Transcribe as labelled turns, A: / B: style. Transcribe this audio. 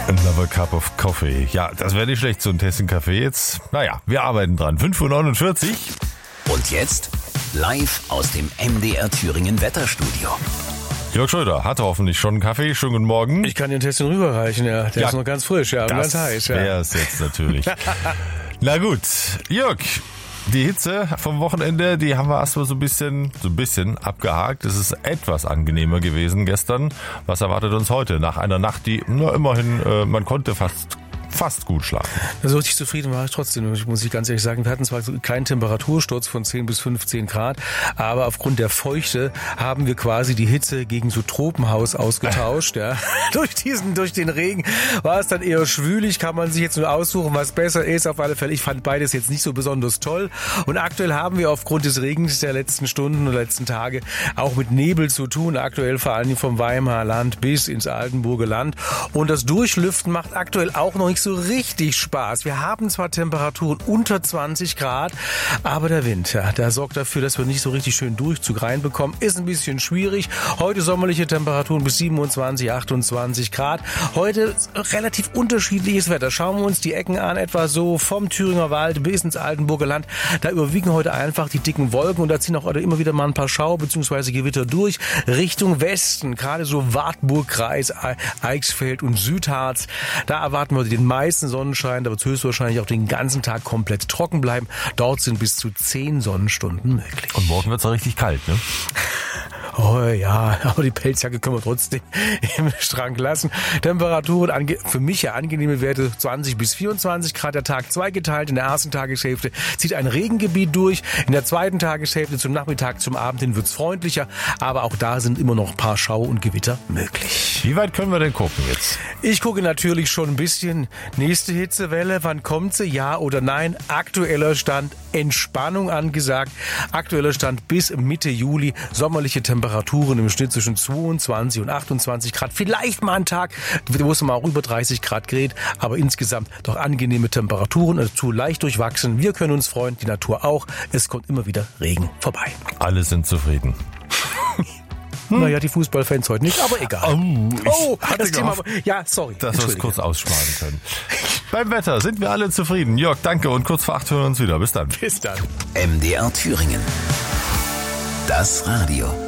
A: Another cup of coffee. Ja, das wäre nicht schlecht, so ein Tässchen Kaffee jetzt. Naja, wir arbeiten dran. 5:49 Uhr.
B: Und jetzt live aus dem MDR Thüringen Wetterstudio.
A: Jörg Schröder hatte hoffentlich schon einen Kaffee. Schönen guten Morgen.
C: Ich kann den Tässchen rüberreichen, ja. Der ist noch ganz frisch, ja, und ganz heiß. Ja.
A: Der ist jetzt natürlich. Na gut, Jörg. Die Hitze vom Wochenende, die haben wir erstmal so ein bisschen abgehakt. Es ist etwas angenehmer gewesen gestern. Was erwartet uns heute? Nach einer Nacht, die immerhin, man konnte fast gut schlafen.
C: So richtig zufrieden war ich trotzdem, muss ich ganz ehrlich sagen. Wir hatten zwar so einen kleinen Temperatursturz von 10 bis 15 Grad, aber aufgrund der Feuchte haben wir quasi die Hitze gegen so Tropenhaus ausgetauscht. Ja. Durch den Regen war es dann eher schwülig, kann man sich jetzt nur aussuchen, was besser ist. Auf alle Fälle, ich fand beides jetzt nicht so besonders toll. Und aktuell haben wir aufgrund des Regens der letzten Stunden und letzten Tage auch mit Nebel zu tun. Aktuell vor allem vom Weimarer Land bis ins Altenburger Land. Und das Durchlüften macht aktuell auch noch nicht so richtig Spaß. Wir haben zwar Temperaturen unter 20 Grad, aber der Wind, ja, der sorgt dafür, dass wir nicht so richtig schön Durchzug reinbekommen. Ist ein bisschen schwierig. Heute sommerliche Temperaturen bis 27, 28 Grad. Heute relativ unterschiedliches Wetter. Schauen wir uns die Ecken an, etwa so vom Thüringer Wald bis ins Altenburger Land. Da überwiegen heute einfach die dicken Wolken und da ziehen auch immer wieder mal ein paar Schau- bzw. Gewitter durch Richtung Westen. Gerade so Wartburgkreis, Eichsfeld und Südharz. Da erwarten wir den meisten Sonnenschein, da wird es höchstwahrscheinlich auch den ganzen Tag komplett trocken bleiben. Dort sind bis zu 10 Sonnenstunden möglich.
A: Und morgen wird es richtig kalt, ne?
C: Oh ja, aber die Pelzjacke können wir trotzdem im Schrank lassen. Temperaturen, für mich ja angenehme Werte, 20 bis 24 Grad, der Tag zweigeteilt. In der ersten Tageshälfte zieht ein Regengebiet durch. In der zweiten Tageshälfte zum Nachmittag, zum Abend hin wird es freundlicher. Aber auch da sind immer noch ein paar Schau- und Gewitter möglich.
A: Wie weit können wir denn gucken jetzt?
C: Ich gucke natürlich schon ein bisschen. Nächste Hitzewelle, wann kommt sie? Ja oder nein? Aktueller Stand, Entspannung angesagt. Aktueller Stand bis Mitte Juli, sommerliche Temperaturen im Schnitt zwischen 22 und 28 Grad. Vielleicht mal ein Tag, wo es mal auch über 30 Grad gerät, aber insgesamt doch angenehme Temperaturen, dazu leicht durchwachsen. Wir können uns freuen, die Natur auch. Es kommt immer wieder Regen vorbei.
A: Alle sind zufrieden.
C: Naja, die Fußballfans heute nicht, aber egal.
A: Das Thema. Ja, sorry. Dass wir es kurz aussparen können. Beim Wetter sind wir alle zufrieden. Jörg, danke und kurz vor 8 hören wir uns wieder. Bis dann.
C: Bis dann.
B: MDR Thüringen. Das Radio.